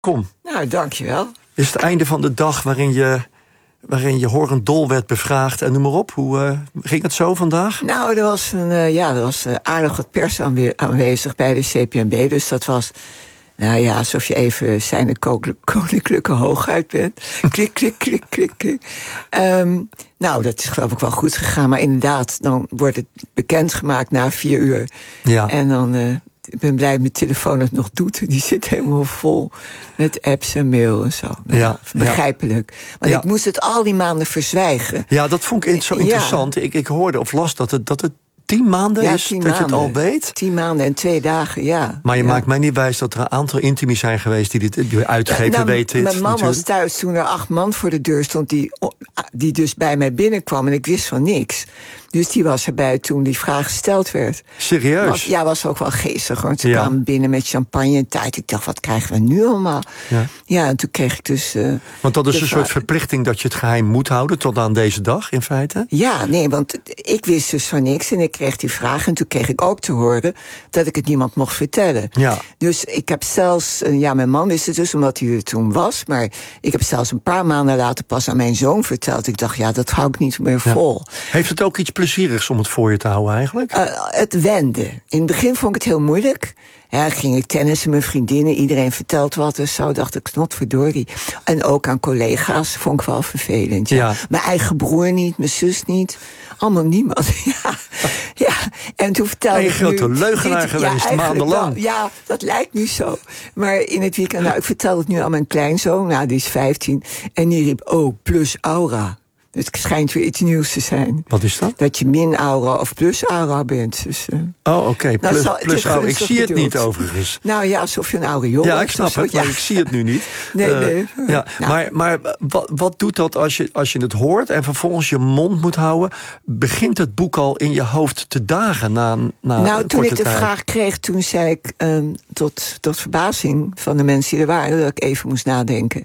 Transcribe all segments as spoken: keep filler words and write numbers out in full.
Kom. Nou, dankjewel. Is het einde van de dag waarin je, waarin je horend dol werd bevraagd en noem maar op. Hoe uh, ging het zo vandaag? Nou, er was, een, uh, ja, er was uh, aardig wat pers aanwe- aanwezig bij de C P N B. Dus dat was, nou ja, alsof je even zijn koninklijke hoogheid bent. Klik, klik, klik, klik, klik. Um, nou, dat is geloof ik wel goed gegaan. Maar inderdaad, dan wordt het bekendgemaakt na vier uur. Ja. En dan... Uh, Ik ben blij dat mijn telefoon het nog doet. Die zit helemaal vol met apps en mail en zo. Nou, ja, begrijpelijk. Want ja. ik moest het al die maanden verzwijgen. Ja, dat vond ik zo interessant. Ja. Ik, ik hoorde of las dat het, dat het tien maanden ja, is tien dat maanden. je het al weet. Tien maanden en twee dagen, ja. Maar je ja. maakt mij niet wijs dat er een aantal intimies zijn geweest... die dit die uitgeven, ja, nou, weet dit. Mijn man natuurlijk. was thuis toen er acht man voor de deur stond... Die, die dus bij mij binnenkwam en ik wist van niks. Dus die was erbij toen die vraag gesteld werd. Serieus? Was, ja, was ook wel geestig. Want ze ja. kwamen binnen met champagne en taart. Ik dacht, wat krijgen we nu allemaal? Ja, ja en toen kreeg ik dus... Uh, want dat is een soort verplichting dat je het geheim moet houden... tot aan deze dag, in feite? Ja, nee, want ik wist dus van niks. En ik kreeg die vraag. En toen kreeg ik ook te horen dat ik het niemand mocht vertellen. Ja. Dus ik heb zelfs... Ja, mijn man wist het dus, omdat hij er toen was. Maar ik heb zelfs een paar maanden later pas aan mijn zoon verteld. Ik dacht, ja, dat hou ik niet meer vol. Ja. Heeft het ook iets plezierigs om het voor je te houden eigenlijk? Uh, het wende. In het begin vond ik het heel moeilijk. Ja, ging ik tennissen, mijn vriendinnen, iedereen vertelt wat en zo, dacht ik, snotverdorie. En ook aan collega's vond ik wel vervelend. Ja. Ja. Mijn eigen broer niet, mijn zus niet. Allemaal niemand. Ja, ja. En toen vertelde een ik grote nu, leugenaar dit, geweest, ja, maandenlang. Ja, ja, dat lijkt nu zo. Maar in het weekend, nou, ik vertel het nu aan mijn kleinzoon, nou, die is vijftien. En die riep, oh, plus aura. Het schijnt weer iets nieuws te zijn. Wat is dat? Dat je min aura of plus aura bent. Dus, uh, oh, oké. Okay. Nou, plus, plus aura. Ik zie het bedoeld. niet overigens. Nou ja, alsof je een aureool Ja, ik snap zo, het, ja. maar ik zie het nu niet. Nee, uh, nee. Ja, nou. Maar, maar wat, wat doet dat als je, als je het hoort... en vervolgens je mond moet houden... begint het boek al in je hoofd te dagen na, na Nou, toen ik de tijd. vraag kreeg, toen zei ik... Um, tot, tot verbazing van de mensen die er waren... dat ik even moest nadenken.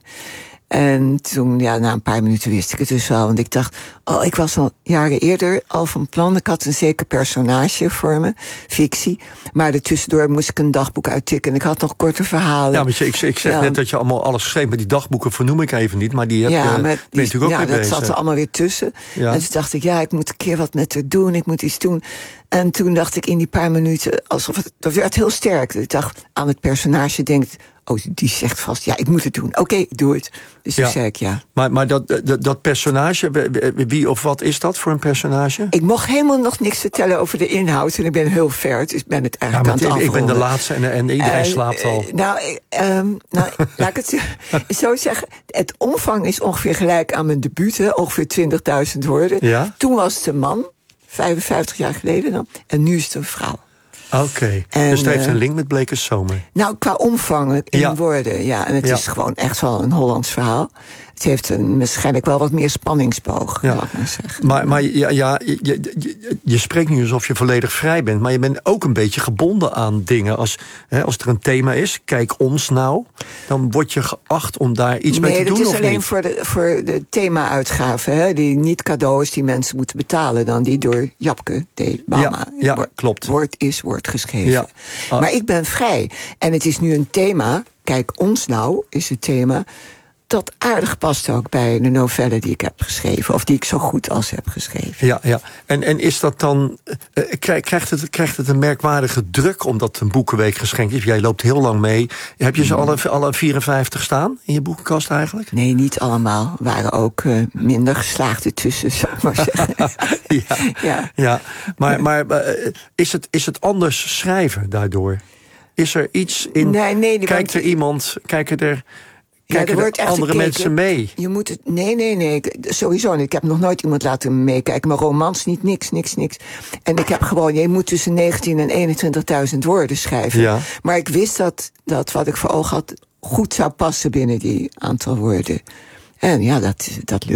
En toen, ja, na een paar minuten wist ik het dus wel. Want ik dacht, oh, ik was al jaren eerder al van plan. Ik had een zeker personage voor me, fictie. Maar ertussendoor moest ik een dagboek uittikken. En ik had nog korte verhalen. Ja, maar ik, ik zeg ja. net dat je allemaal alles geschreven. Maar die dagboeken vernoem ik even niet. Maar die heb ja, je, maar ben je natuurlijk ook ja, mee dat bezig. zat er allemaal weer tussen. Ja. En toen dacht ik, ja, ik moet een keer wat met haar doen. Ik moet iets doen. En toen dacht ik in die paar minuten, alsof het, dat werd heel sterk. Ik dacht, aan het personage denkt... oh, die zegt vast, ja, ik moet het doen. Oké, okay, ik doe het. Dus toen ja. zei ik ja. Maar, maar dat, dat, dat personage, wie of wat is dat voor een personage? Ik mocht helemaal nog niks vertellen over de inhoud. En ik ben heel ver, dus ik ben het eigenlijk ja, aan het afronden. Ik ben de laatste en, en iedereen uh, slaapt al. Uh, nou, um, nou laat ik het zo zeggen. Het omvang is ongeveer gelijk aan mijn debuut. Hè, ongeveer twintigduizend woorden. Ja? Toen was het een man, vijfenvijftig jaar geleden dan. En nu is het een vrouw. Oké, okay. Dus het heeft een link met Blekers Zomer. Nou, qua omvang in ja. woorden, ja. En het ja. is gewoon echt wel een Hollands verhaal. Het heeft een, waarschijnlijk wel wat meer spanningsboog, ja. laat ik maar zeggen. Maar, maar ja, ja, je, je, je spreekt nu alsof je volledig vrij bent... maar je bent ook een beetje gebonden aan dingen. Als, hè, als er een thema is, kijk ons nou... dan word je geacht om daar iets nee, mee te doen, of Nee, dat is alleen niet? voor de, voor de thema-uitgaven. Hè, die niet cadeaus die mensen moeten betalen... dan die door Japke de Bama ja, ja, woord, klopt. woord is woord geschreven. Ja. Ah. Maar ik ben vrij. En het is nu een thema... kijk ons nou, is het thema... dat aardig past ook bij de novelle die ik heb geschreven... of die ik zo goed als heb geschreven. Ja, ja. En, en is dat dan... Uh, krijgt, het, krijgt het een merkwaardige druk... omdat een boekenweek geschenkt is? Jij loopt heel lang mee. Heb je ze alle, alle vierenvijftig staan in je boekenkast eigenlijk? Nee, niet allemaal. Er waren ook uh, minder geslaagde tussen, zou ik maar zeggen. ja, ja. ja, maar, maar uh, is, het, is het anders schrijven daardoor? Is er iets in... Nee, nee, kijkt er iemand... Kijken er... Kijken ja, er wordt er echt andere gekeken. mensen mee? Je moet het, nee, nee, nee, sowieso niet. Ik heb nog nooit iemand laten meekijken. Maar romans niet, niks, niks, niks. En ik heb gewoon, je moet tussen negentien en eenentwintigduizend woorden schrijven. Ja. Maar ik wist dat, dat wat ik voor ogen had goed zou passen binnen die aantal woorden. En ja, dat, dat lukt.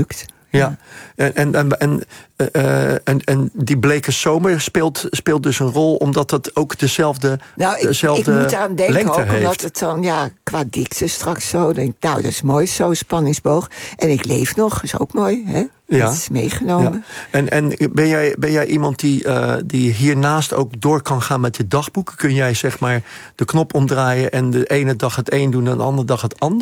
Ja, en, en, en, en, uh, en, en die bleke zomer speelt, speelt dus een rol, omdat het ook dezelfde, nou, ik, dezelfde ik moet aan denken lengte ook, heeft. Omdat het dan, ja, qua dikte straks zo, denk ik, nou, dat is mooi, zo'n spanningsboog. En ik leef nog, is ook mooi, hè? Ja. Dat is meegenomen. Ja. En, en ben, jij, ben jij iemand die, uh, die hiernaast ook door kan gaan met je dagboeken? Kun jij zeg maar de knop omdraaien en de ene dag het een doen en de andere dag het ander?